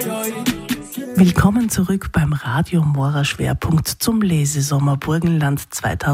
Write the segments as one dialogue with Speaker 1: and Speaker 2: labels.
Speaker 1: Willkommen zurück beim Radio Mora Schwerpunkt zum Lesesommer Burgenland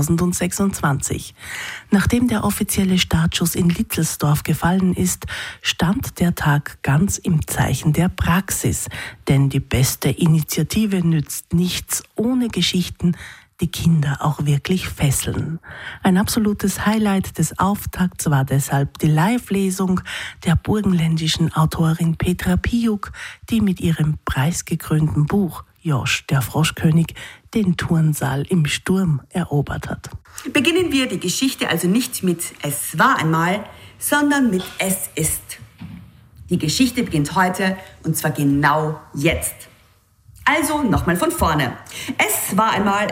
Speaker 1: 2026. Nachdem der offizielle Startschuss in Litzelsdorf gefallen ist, stand der Tag ganz im Zeichen der Praxis. Denn die beste Initiative nützt nichts ohne Geschichten, die Kinder auch wirklich fesseln. Ein absolutes Highlight des Auftakts war deshalb die Live-Lesung der burgenländischen Autorin Petra Piuk, die mit ihrem preisgekrönten Buch Josch, der Froschkönig, den Turnsaal im Sturm erobert hat.
Speaker 2: Beginnen wir die Geschichte also nicht mit Es war einmal, sondern mit Es ist. Die Geschichte beginnt heute und zwar genau jetzt. Also nochmal von vorne. Es war einmal,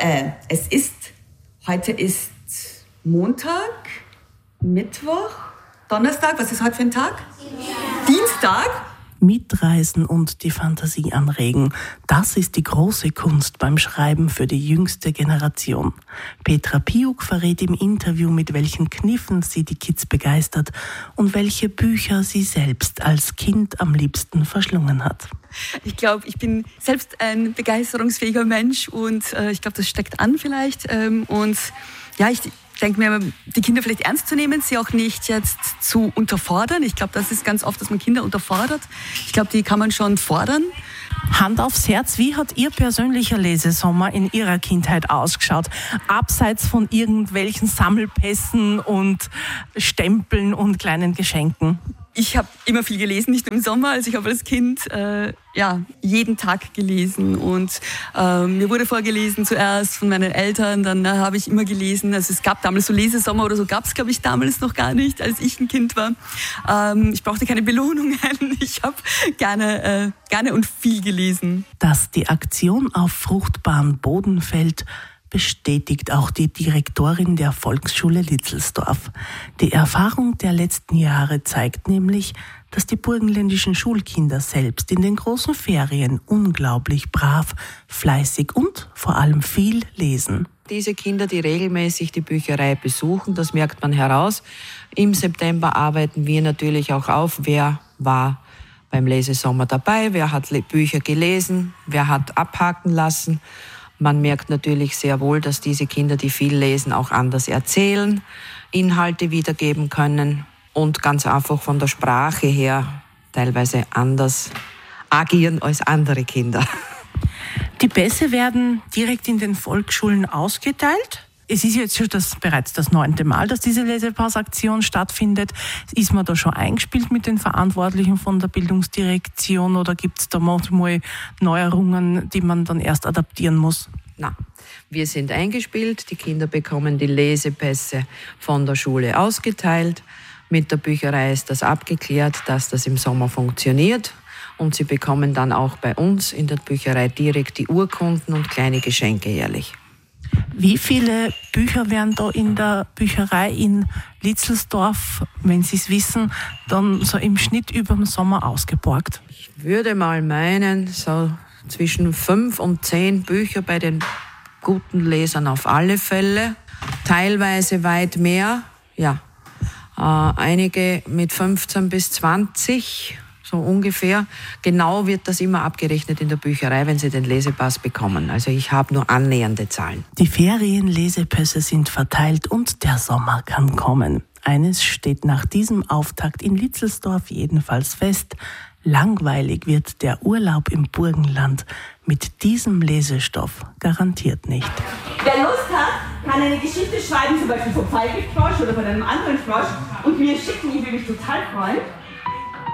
Speaker 2: heute ist Montag, Mittwoch, Donnerstag, was ist heute für ein Tag? Dienstag.
Speaker 1: Mitreißen und die Fantasie anregen. Das ist die große Kunst beim Schreiben für die jüngste Generation. Petra Piuk verrät im Interview, mit welchen Kniffen sie die Kids begeistert und welche Bücher sie selbst als Kind am liebsten verschlungen hat.
Speaker 3: Ich glaube, ich bin selbst ein begeisterungsfähiger Mensch und ich glaube, das steckt an vielleicht. Und ja, ich denke mir, die Kinder vielleicht ernst zu nehmen, sie auch nicht jetzt zu unterfordern. Ich glaube, das ist ganz oft, dass man Kinder unterfordert. Ich glaube, die kann man schon fordern.
Speaker 1: Hand aufs Herz, wie hat Ihr persönlicher Lesesommer in Ihrer Kindheit ausgeschaut? Abseits von irgendwelchen Sammelpässen und Stempeln und kleinen Geschenken.
Speaker 3: Ich habe immer viel gelesen, nicht nur im Sommer. Also ich habe als Kind jeden Tag gelesen und mir wurde vorgelesen zuerst von meinen Eltern, dann habe ich immer gelesen. Also es gab damals so Lesesommer oder so, gab es glaube ich damals noch gar nicht, als ich ein Kind war. Ich brauchte keine Belohnungen, ich habe gerne und viel gelesen.
Speaker 1: Dass die Aktion auf fruchtbaren Boden fällt, bestätigt auch die Direktorin der Volksschule Litzelsdorf. Die Erfahrung der letzten Jahre zeigt nämlich, dass die burgenländischen Schulkinder selbst in den großen Ferien unglaublich brav, fleißig und vor allem viel lesen.
Speaker 4: Diese Kinder, die regelmäßig die Bücherei besuchen, das merkt man heraus. Im September arbeiten wir natürlich auch auf, wer war beim Lesesommer dabei, wer hat Bücher gelesen, wer hat abhaken lassen. Man merkt natürlich sehr wohl, dass diese Kinder, die viel lesen, auch anders erzählen, Inhalte wiedergeben können und ganz einfach von der Sprache her teilweise anders agieren als andere Kinder.
Speaker 1: Die Pässe werden direkt in den Volksschulen ausgeteilt. Es ist jetzt schon bereits das 9. Mal, dass diese Lesepass-Aktion stattfindet. Ist man da schon eingespielt mit den Verantwortlichen von der Bildungsdirektion oder gibt es da manchmal Neuerungen, die man dann erst adaptieren muss?
Speaker 4: Na, wir sind eingespielt. Die Kinder bekommen die Lesepässe von der Schule ausgeteilt. Mit der Bücherei ist das abgeklärt, dass das im Sommer funktioniert. Und sie bekommen dann auch bei uns in der Bücherei direkt die Urkunden und kleine Geschenke jährlich.
Speaker 1: Wie viele Bücher werden da in der Bücherei in Litzelsdorf, wenn Sie es wissen, dann so im Schnitt über den Sommer ausgeborgt?
Speaker 4: Ich würde mal meinen, so zwischen 5 und 10 Bücher bei den guten Lesern auf alle Fälle. Teilweise weit mehr, ja. Einige mit 15 bis 20, so ungefähr. Genau wird das immer abgerechnet in der Bücherei, wenn Sie den Lesepass bekommen. Also ich habe nur annähernde Zahlen.
Speaker 1: Die Ferienlesepässe sind verteilt und der Sommer kann kommen. Eines steht nach diesem Auftakt in Litzelsdorf jedenfalls fest: langweilig wird der Urlaub im Burgenland mit diesem Lesestoff garantiert nicht.
Speaker 2: Wer Lust hat, kann eine Geschichte schreiben, zum Beispiel vom Falkenfrosch oder von einem anderen Frosch und mir schicken, ich würde mich total freuen.